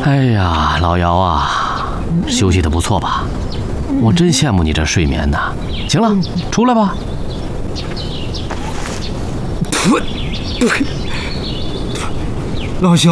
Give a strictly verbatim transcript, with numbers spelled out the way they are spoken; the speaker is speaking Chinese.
哎呀，老姚啊，休息得不错吧？我真羡慕你这睡眠呐。行了，出来吧。 老肖。